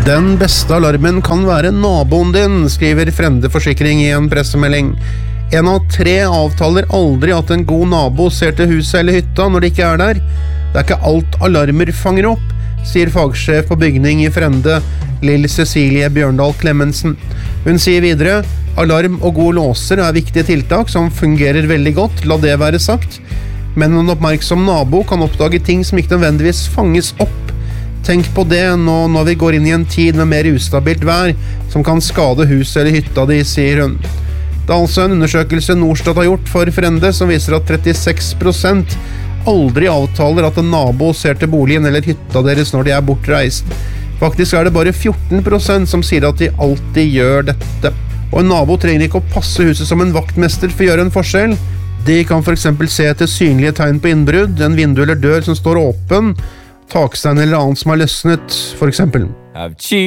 Den beste alarmen kan være naboen din, skriver Frende Forsikring i en pressemelding. 1 av 3 avtaler aldri at en god nabo ser til huset eller hytta når de ikke er der. Det er ikke alt alarmer fanger opp, sier fagsjef på bygning i Frende, Lill Cecilie Bjørndal Clemensen. Hun sier videre, alarm og gode låser er viktige tiltak som fungerer veldig godt, la det være sagt. Men en oppmerksom nabo kan oppdage ting som ikke nødvendigvis fanges opp. Tenk på det nå når vi går inn i en tid med mer ustabilt vær, som kan skade huset eller hytta di, sier hun. Det er altså en undersøkelse Norstat har gjort for Frende, som viser at 36% aldri avtaler at en nabo ser til boligen eller hytta deres når de er bortreist. Faktisk er det bare 14% som sier at de alltid gjør dette. Og en nabo trenger ikke å passe huset som en vaktmester for å gjøre en forskjell. De kan for eksempel se etter synlige tegn på innbrudd, en vindu eller dør som står åpen, takstein eller annet som har løsnet, for eksempel.